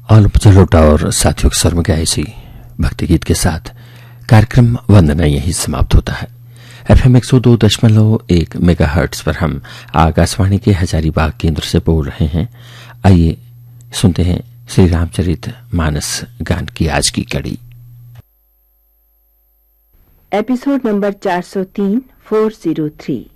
अनुप जलोटा और साथियों के स्वर में गाए इसी भक्ति गीत के साथ कार्यक्रम वंदना यही समाप्त होता है। FM 102.1 मेगाहर्ट्ज पर हम आकाशवाणी के हजारीबाग केंद्र से बोल रहे हैं। आइए सुनते हैं श्री रामचरित मानस गान की आज की कड़ी। Episode number 403 403